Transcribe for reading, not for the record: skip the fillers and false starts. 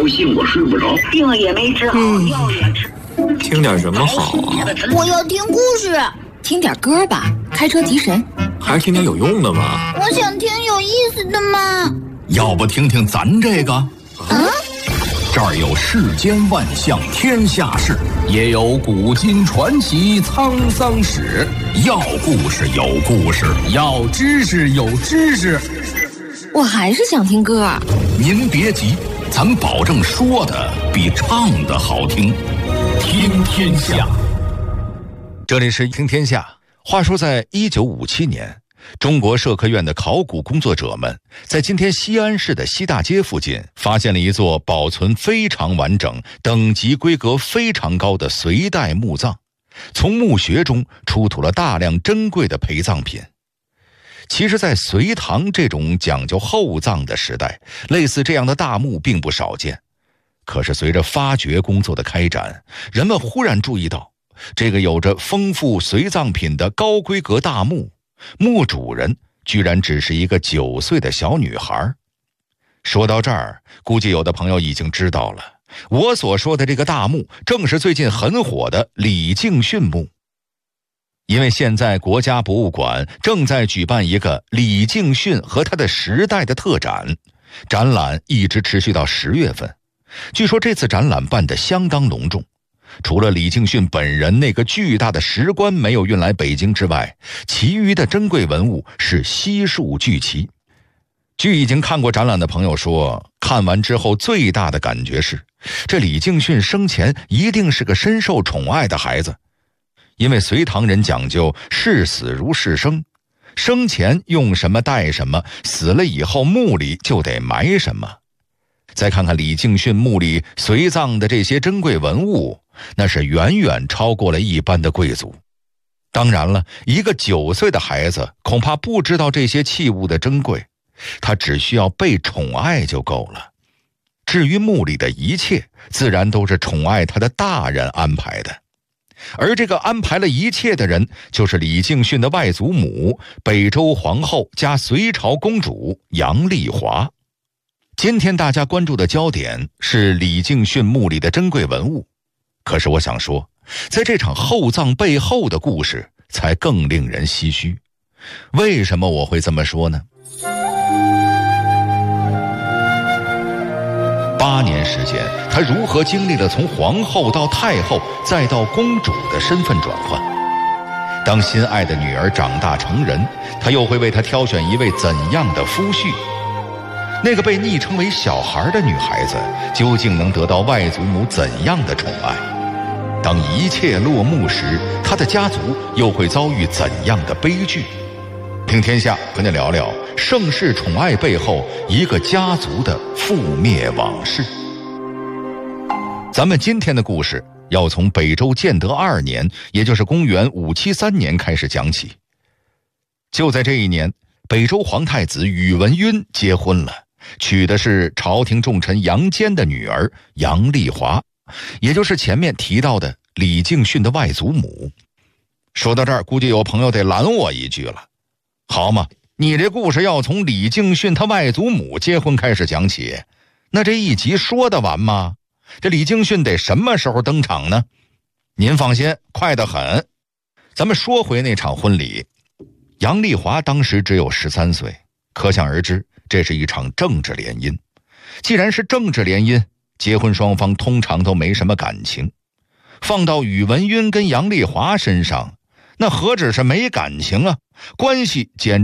高兴我睡不着， 病也没治好，药也吃。 听点什么好啊？ 我要听故事。 听点歌吧，开车提神。 还是听点有用的吗？ 我想听有意思的嘛。 要不听听咱这个？这儿有世间万象天下事，也有古今传奇沧桑史。要故事有故事，要知识有知识。 我还是想听歌。 您别急，咱保证说的比唱的好听。听天下。 这里是听天下。话说在1957年，中国社科院的考古工作者们在今天西安市的西大街附近发现了一座保存非常完整、等级规格非常高的隋代墓葬，从墓穴中出土了大量珍贵的陪葬品。其实在隋唐这种讲究厚葬的时代，类似这样的大墓并不少见。可是随着发掘工作的开展，人们忽然注意到，这个有着丰富随葬品的高规格大墓，墓主人居然只是一个9岁的小女孩。说到这儿，估计有的朋友已经知道了，我所说的这个大墓正是最近很火的李敬训墓。因为现在国家博物馆正在举办一个李敬训和他的时代的特展，展览一直持续到10月份。据说这次展览办得相当隆重，除了李敬训本人那个巨大的石棺没有运来北京之外，其余的珍贵文物是悉数聚齐。据已经看过展览的朋友说，看完之后最大的感觉是，这李敬训生前一定是个深受宠爱的孩子。因为隋唐人讲究视死如视生，生前用什么带什么，死了以后墓里就得埋什么。再看看李敬训墓里随葬的这些珍贵文物，那是远远超过了一般的贵族。当然了，一个9岁的孩子恐怕不知道这些器物的珍贵，他只需要被宠爱就够了。至于墓里的一切，自然都是宠爱他的大人安排的。而这个安排了一切的人，就是李敬训的外祖母，北周皇后加隋朝公主杨丽华。今天大家关注的焦点是李敬训墓里的珍贵文物，可是我想说，在这场厚葬背后的故事才更令人唏嘘。为什么我会这么说呢？8年时间，她如何经历了从皇后到太后再到公主的身份转换？当心爱的女儿长大成人，她又会为她挑选一位怎样的夫婿？那个被昵称为小孩的女孩子，究竟能得到外祖母怎样的宠爱？当一切落幕时，她的家族又会遭遇怎样的悲剧？听天下和你聊聊盛世宠爱背后一个家族的覆灭往事。咱们今天的故事要从北周建德2年，也就是公元573年开始讲起。就在这一年，北周皇太子宇文赟结婚了，娶的是朝廷重臣杨坚的女儿杨丽华，也就是前面提到的李敬训的外祖母。说到这儿，估计有朋友得拦我一句了，好嘛，你这故事要从李敬训他外祖母结婚开始讲起，那这一集说得完吗？这李敬训得什么时候登场呢？您放心，快得很。咱们说回那场婚礼，杨丽华当时只有13岁，可想而知，这是一场政治联姻。既然是政治联姻，结婚双方通常都没什么感情。放到宇文赟跟杨丽华身上，那何止是没感情啊，关系简直